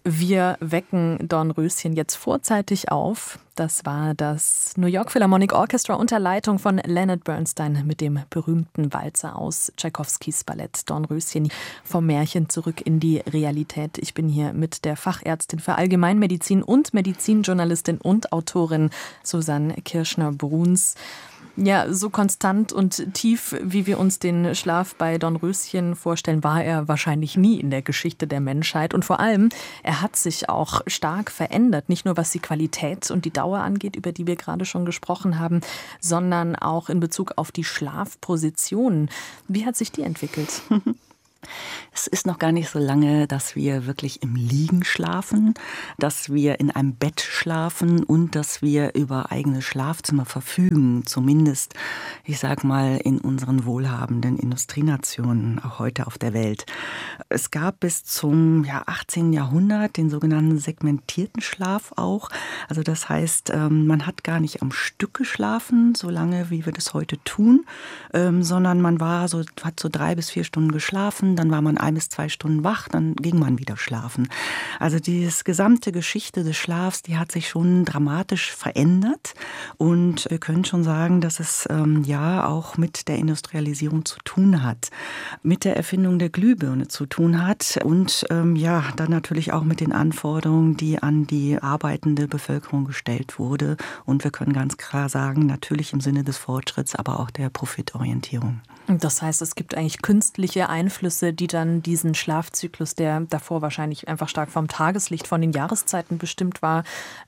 Wir wecken Dornröschen jetzt vorzeitig auf. Das war das New York Philharmonic Orchestra unter Leitung von Leonard Bernstein mit dem berühmten Walzer aus Tschaikowskis Ballett Dornröschen vom Märchen zurück in die Realität. Ich bin hier mit der Fachärztin für Allgemeinmedizin und Medizinjournalistin und Autorin Susanne Kirschner-Bruns. Ja, so konstant und tief, wie wir uns den Schlaf bei Dornröschen vorstellen, war er wahrscheinlich nie in der Geschichte der Menschheit. Und vor allem, er hat sich auch stark verändert. Nicht nur was die Qualität und die Dauer angeht, über die wir gerade schon gesprochen haben, sondern auch in Bezug auf die Schlafposition. Wie hat sich die entwickelt? Es ist noch gar nicht so lange, dass wir wirklich im Liegen schlafen, dass wir in einem Bett schlafen und dass wir über eigene Schlafzimmer verfügen. Zumindest, ich sag mal, in unseren wohlhabenden Industrienationen, auch heute auf der Welt. Es gab bis zum 18. Jahrhundert den sogenannten segmentierten Schlaf auch. Also das heißt, man hat gar nicht am Stück geschlafen, so lange wie wir das heute tun, sondern man hat so 3 bis 4 Stunden geschlafen. Dann war man 1 bis 2 Stunden wach, dann ging man wieder schlafen. Also die gesamte Geschichte des Schlafs, die hat sich schon dramatisch verändert. Und wir können schon sagen, dass es auch mit der Industrialisierung zu tun hat, mit der Erfindung der Glühbirne zu tun hat und dann natürlich auch mit den Anforderungen, die an die arbeitende Bevölkerung gestellt wurde. Und wir können ganz klar sagen, natürlich im Sinne des Fortschritts, aber auch der Profitorientierung. Das heißt, es gibt eigentlich künstliche Einflüsse, die dann diesen Schlafzyklus, der davor wahrscheinlich einfach stark vom Tageslicht, von den Jahreszeiten bestimmt war,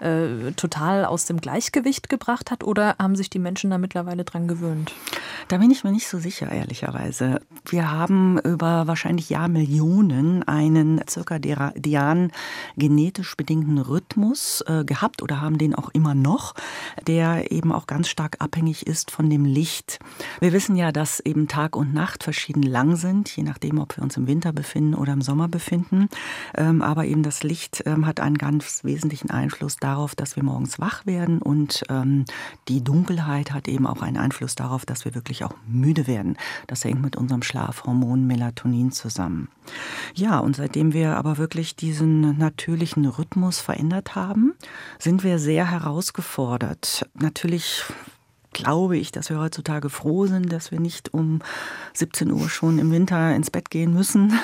total aus dem Gleichgewicht gebracht hat? Oder haben sich die Menschen da mittlerweile dran gewöhnt? Da bin ich mir nicht so sicher, ehrlicherweise. Wir haben über wahrscheinlich Jahrmillionen einen zirkadianen genetisch bedingten Rhythmus gehabt oder haben den auch immer noch, der eben auch ganz stark abhängig ist von dem Licht. Wir wissen ja, dass eben Tag und Nacht verschieden lang sind, je nachdem, ob wir uns im Winter befinden oder im Sommer befinden. Aber eben das Licht hat einen ganz wesentlichen Einfluss darauf, dass wir morgens wach werden und die Dunkelheit hat eben auch einen Einfluss darauf, dass wir wirklich auch müde werden. Das hängt mit unserem Schlafhormon Melatonin zusammen. Ja, und seitdem wir aber wirklich diesen natürlichen Rhythmus verändert haben, sind wir sehr herausgefordert. Natürlich glaube ich, dass wir heutzutage froh sind, dass wir nicht um 17 Uhr schon im Winter ins Bett gehen müssen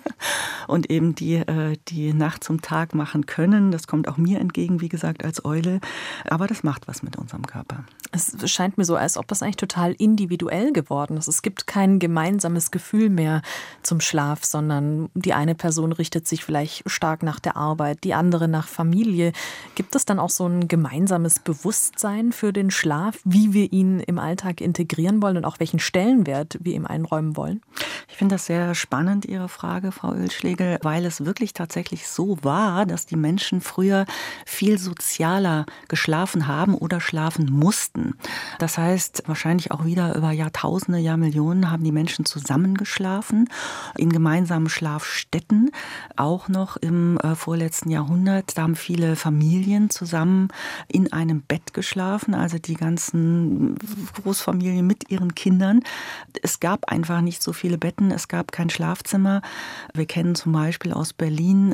und eben die Nacht zum Tag machen können. Das kommt auch mir entgegen, wie gesagt, als Eule. Aber das macht was mit unserem Körper. Es scheint mir so, als ob das eigentlich total individuell geworden ist. Es gibt kein gemeinsames Gefühl mehr zum Schlaf, sondern die eine Person richtet sich vielleicht stark nach der Arbeit, die andere nach Familie. Gibt es dann auch so ein gemeinsames Bewusstsein für den Schlaf, wie wir ihn im Alltag integrieren wollen und auch welchen Stellenwert wir ihm einräumen wollen? Ich finde das sehr spannend, Ihre Frage, Frau Oelschlegel, weil es wirklich tatsächlich so war, dass die Menschen früher viel sozialer geschlafen haben oder schlafen mussten. Das heißt, wahrscheinlich auch wieder über Jahrtausende, Jahrmillionen haben die Menschen zusammengeschlafen in gemeinsamen Schlafstätten. Auch noch im vorletzten Jahrhundert, da haben viele Familien zusammen in einem Bett geschlafen, also die ganzen Großfamilien mit ihren Kindern. Es gab einfach nicht so viele Betten, es gab kein Schlafzimmer. Wir kennen zum Beispiel aus Berlin,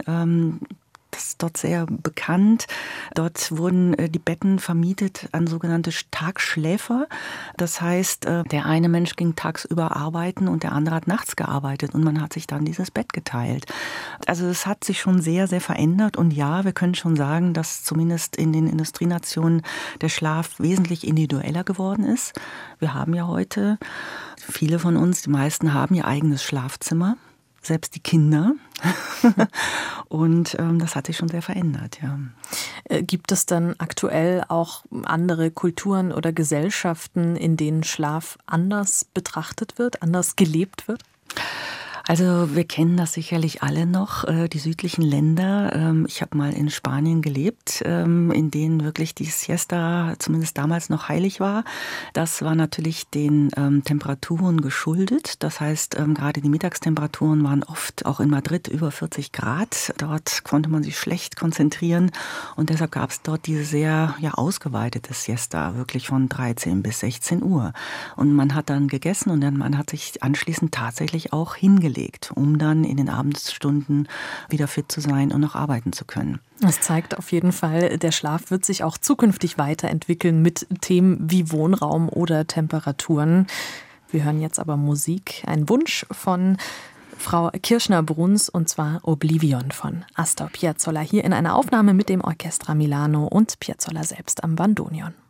das ist dort sehr bekannt. Dort wurden die Betten vermietet an sogenannte Tagschläfer. Das heißt, der eine Mensch ging tagsüber arbeiten und der andere hat nachts gearbeitet und man hat sich dann dieses Bett geteilt. Also es hat sich schon sehr, sehr verändert und ja, wir können schon sagen, dass zumindest in den Industrienationen der Schlaf wesentlich individueller geworden ist. Wir haben ja heute, viele von uns, die meisten haben ihr eigenes Schlafzimmer. Selbst die Kinder. Und das hat sich schon sehr verändert, ja. Gibt es dann aktuell auch andere Kulturen oder Gesellschaften, in denen Schlaf anders betrachtet wird, anders gelebt wird? Also wir kennen das sicherlich alle noch, die südlichen Länder. Ich habe mal in Spanien gelebt, in denen wirklich die Siesta zumindest damals noch heilig war. Das war natürlich den Temperaturen geschuldet. Das heißt, gerade die Mittagstemperaturen waren oft auch in Madrid über 40 Grad. Dort konnte man sich schlecht konzentrieren und deshalb gab es dort diese sehr ausgeweitete Siesta, wirklich von 13 bis 16 Uhr. Und man hat dann gegessen und dann man hat sich anschließend tatsächlich auch hingelegt. gelegt, um dann in den Abendstunden wieder fit zu sein und noch arbeiten zu können. Das zeigt auf jeden Fall, der Schlaf wird sich auch zukünftig weiterentwickeln mit Themen wie Wohnraum oder Temperaturen. Wir hören jetzt aber Musik, ein Wunsch von Frau Kirschner-Bruns, und zwar Oblivion von Astor Piazzolla, hier in einer Aufnahme mit dem Orchestra Milano und Piazzolla selbst am Bandoneon.